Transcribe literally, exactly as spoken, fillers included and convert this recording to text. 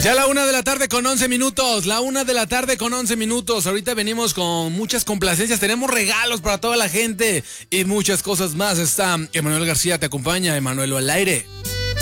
Ya la una de la tarde con once minutos, la una de la tarde con once minutos. Ahorita venimos con muchas complacencias, tenemos regalos para toda la gente y muchas cosas más. Está Emanuel García, te acompaña, Emanuel al aire.